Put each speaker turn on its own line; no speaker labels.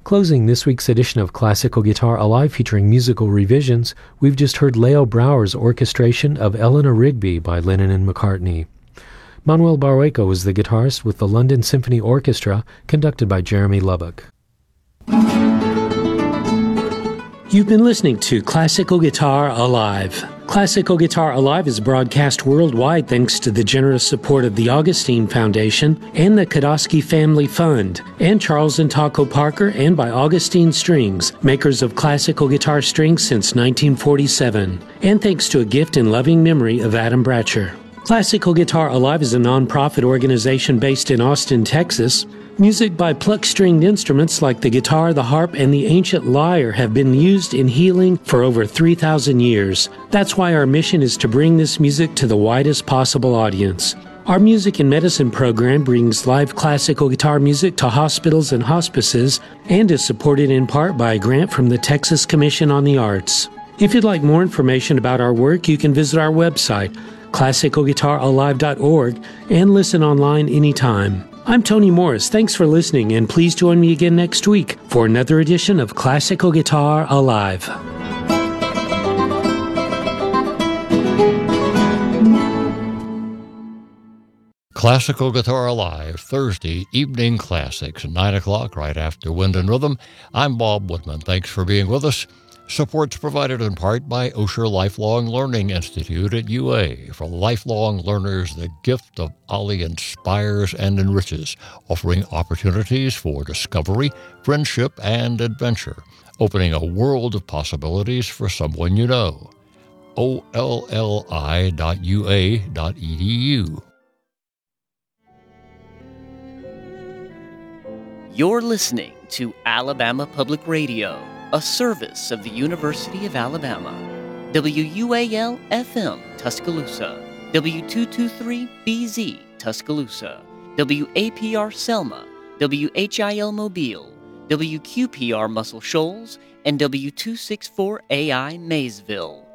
Closing this week's edition of Classical Guitar Alive featuring musical revisions, we've just heard Leo Brouwer's orchestration of Eleanor Rigby by Lennon and McCartney. Manuel Barrueco was the guitarist with the London Symphony Orchestra, conducted by Jeremy Lubbock. You've been listening to Classical Guitar Alive. Classical Guitar Alive is broadcast worldwide thanks to the generous support of the Augustine Foundation and the Kodosky Family Fund, and Charles and Taco Parker, and by Augustine Strings, makers of classical guitar strings since 1947, and thanks to a gift in loving memory of Adam Bratcher. Classical Guitar Alive is a non-profit organization based in Austin, Texas. Music by pluck-stringed instruments like the guitar, the harp, and the ancient lyre have been used in healing for over 3,000 years. That's why our mission is to bring this music to the widest possible audience. Our Music and Medicine program brings live classical guitar music to hospitals and hospices and is supported in part by a grant from the Texas Commission on the Arts. If you'd like more information about our work, you can visit our website, classicalguitaralive.org, and listen online anytime. I'm Tony Morris. Thanks for listening, and please join me again next week for another edition of Classical Guitar Alive.
Classical Guitar Alive, Thursday evening classics, 9 o'clock, right after Wind and Rhythm. I'm Bob Woodman. Thanks for being with us. Support's provided in part by Osher Lifelong Learning Institute at UA. For lifelong learners, the gift of Ollie inspires and enriches, offering opportunities for discovery, friendship, and adventure, opening a world of possibilities for someone you know. olli.ua.edu.
You're listening to Alabama Public Radio, a service of the University of Alabama. WUAL-FM, Tuscaloosa. W223BZ, Tuscaloosa. WAPR Selma. WHIL Mobile. WQPR Muscle Shoals. And W264AI Maysville.